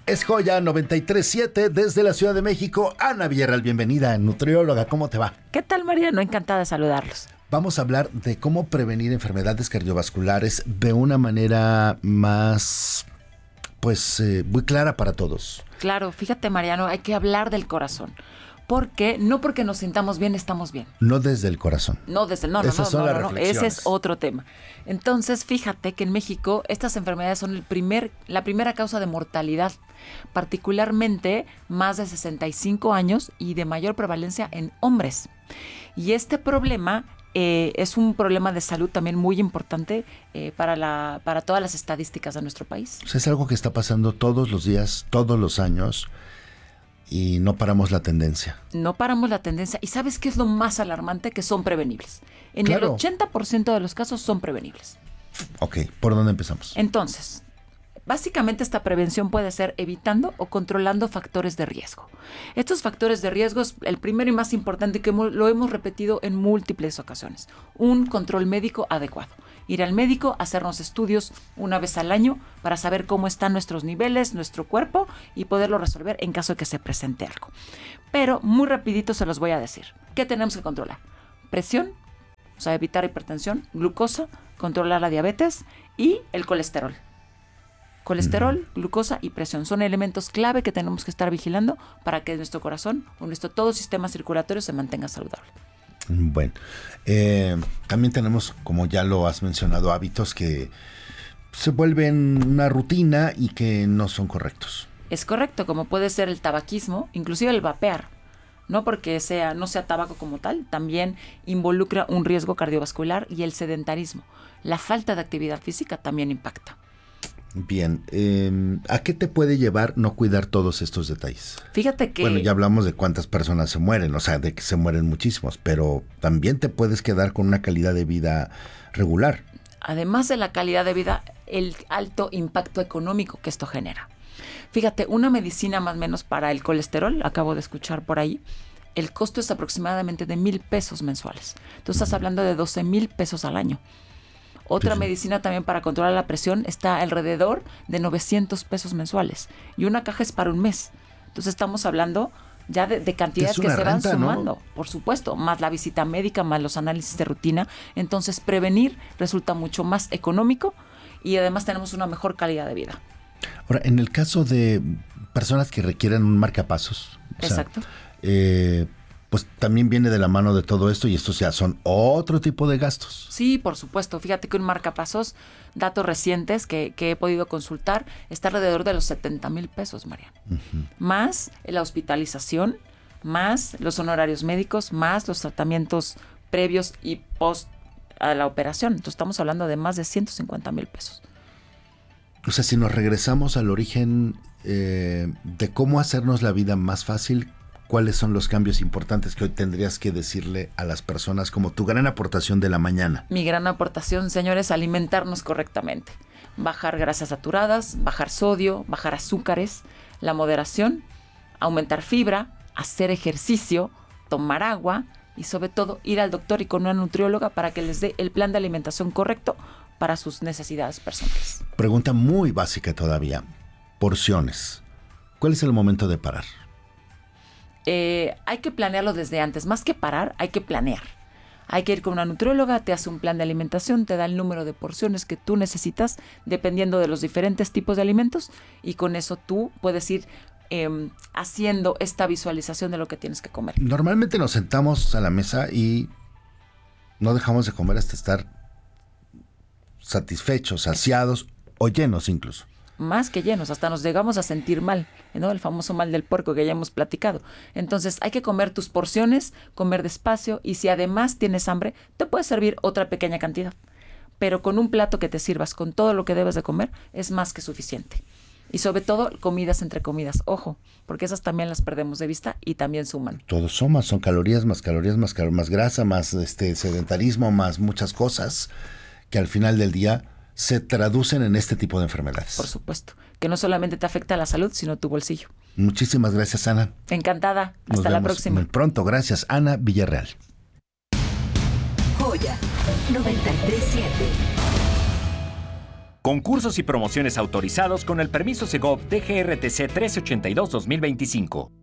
Es Joya 93.7 desde la Ciudad de México. Ana Villarreal, bienvenida, nutrióloga. ¿Cómo te va? ¿Qué tal, Mariano? Encantada de saludarlos. Vamos a hablar de cómo prevenir enfermedades cardiovasculares de una manera más, muy clara para todos. Claro, fíjate, Mariano, hay que hablar del corazón. Porque no porque nos sintamos bien estamos bien. No desde el corazón. No desde el no, Esas son las no, reflexiones. ese es otro tema. Entonces, fíjate que en México estas enfermedades son la primera causa de mortalidad, particularmente más de 65 años y de mayor prevalencia en hombres. Y este problema es un problema de salud también muy importante para todas las estadísticas de nuestro país. O sea, es algo que está pasando todos los días, todos los años. Y no paramos la tendencia. No paramos la tendencia. ¿Y sabes qué es lo más alarmante? Que son prevenibles. En Claro. el 80% de los casos son prevenibles. Ok, ¿por dónde empezamos? Entonces, básicamente esta prevención puede ser evitando o controlando factores de riesgo. Estos factores de riesgo es el primero y más importante que lo hemos repetido en múltiples ocasiones. Un control médico adecuado. Ir al médico, hacernos estudios una vez al año para saber cómo están nuestros niveles, nuestro cuerpo y poderlo resolver en caso de que se presente algo. Pero muy rapidito se los voy a decir. ¿Qué tenemos que controlar? Presión, o sea, evitar hipertensión, glucosa, controlar la diabetes y el colesterol. Colesterol, glucosa y presión son elementos clave que tenemos que estar vigilando para que nuestro corazón o todo sistema circulatorio se mantenga saludable. Bueno, también tenemos, como ya lo has mencionado, hábitos que se vuelven una rutina y que no son correctos. Es correcto, como puede ser el tabaquismo, inclusive el vapear. No porque no sea tabaco como tal, también involucra un riesgo cardiovascular y el sedentarismo. La falta de actividad física también impacta. Bien, ¿a qué te puede llevar no cuidar todos estos detalles? Fíjate que... Bueno, ya hablamos de cuántas personas se mueren, o sea, de que se mueren muchísimos, pero también te puedes quedar con una calidad de vida regular. Además de la calidad de vida, el alto impacto económico que esto genera. Fíjate, una medicina más o menos para el colesterol, acabo de escuchar por ahí, el costo es aproximadamente de 1,000 pesos mensuales. Tú estás hablando de 12,000 pesos al año. Otra medicina también para controlar la presión está alrededor de 900 pesos mensuales. Y una caja es para un mes. Entonces estamos hablando ya de cantidades que se van sumando, ¿no? Por supuesto, más la visita médica, más los análisis de rutina. Entonces prevenir resulta mucho más económico y además tenemos una mejor calidad de vida. Ahora, en el caso de personas que requieren un marcapasos, exacto. Pues también viene de la mano de todo esto y estos ya son otro tipo de gastos. Sí, por supuesto. Fíjate que un marcapasos, datos recientes que he podido consultar, está alrededor de los 70,000 pesos, Mariano. Uh-huh. Más la hospitalización, más los honorarios médicos, más los tratamientos previos y post a la operación. Entonces estamos hablando de más de 150,000 pesos. O sea, si nos regresamos al origen de cómo hacernos la vida más fácil, ¿cuáles son los cambios importantes que hoy tendrías que decirle a las personas como tu gran aportación de la mañana? Mi gran aportación, señores, alimentarnos correctamente. Bajar grasas saturadas, bajar sodio, bajar azúcares, la moderación, aumentar fibra, hacer ejercicio, tomar agua y sobre todo ir al doctor y con una nutrióloga para que les dé el plan de alimentación correcto para sus necesidades personales. Pregunta muy básica todavía. Porciones. ¿Cuál es el momento de parar? Hay que planearlo desde antes. Más que parar, hay que planear. Hay que ir con una nutrióloga, te hace un plan de alimentación, te da el número de porciones que tú necesitas dependiendo de los diferentes tipos de alimentos y con eso tú puedes ir haciendo esta visualización de lo que tienes que comer. Normalmente nos sentamos a la mesa y no dejamos de comer hasta estar satisfechos, saciados o llenos incluso. Más que llenos, hasta nos llegamos a sentir mal, ¿no? El famoso mal del puerco que ya hemos platicado. Entonces hay que comer tus porciones, comer despacio y si además tienes hambre, te puedes servir otra pequeña cantidad. Pero con un plato que te sirvas con todo lo que debes de comer es más que suficiente. Y sobre todo comidas entre comidas, ojo, porque esas también las perdemos de vista y también suman. Todo suma, son calorías, más grasa, más sedentarismo, más muchas cosas que al final del día se traducen en este tipo de enfermedades. Por supuesto, que no solamente te afecta a la salud, sino tu bolsillo. Muchísimas gracias, Ana. Encantada. Nos Hasta la próxima. Muy pronto, gracias, Ana Villarreal. Joya 93.7 Concursos y promociones autorizados con el permiso Segov DGRTC 1382-2025.